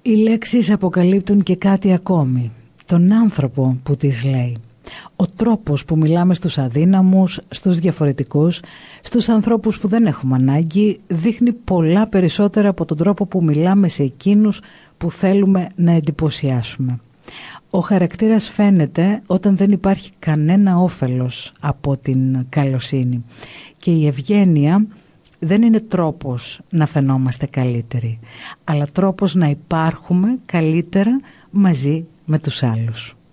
Οι λέξεις αποκαλύπτουν και κάτι ακόμη, τον άνθρωπο που τις λέει. Ο τρόπος που μιλάμε στους αδύναμους, στους διαφορετικούς, στους ανθρώπους που δεν έχουμε ανάγκη, δείχνει πολλά περισσότερα από τον τρόπο που μιλάμε σε εκείνους που θέλουμε να εντυπωσιάσουμε. Ο χαρακτήρας φαίνεται όταν δεν υπάρχει κανένα όφελος από την καλοσύνη και η ευγένεια δεν είναι τρόπος να φαινόμαστε καλύτεροι, αλλά τρόπος να υπάρχουμε καλύτερα μαζί με τους άλλους.